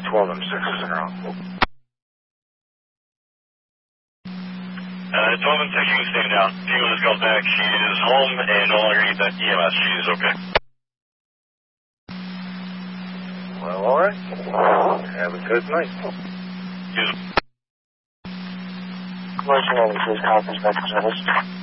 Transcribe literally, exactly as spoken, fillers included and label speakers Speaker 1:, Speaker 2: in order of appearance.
Speaker 1: twelve and six is in her own.
Speaker 2: Uh, twelve and six, you can stay down. Female just called back. She is home and no longer needs that E M S. She is okay.
Speaker 1: Well, all right. Have a good night.
Speaker 2: Use
Speaker 1: Commercial officers, conference message service.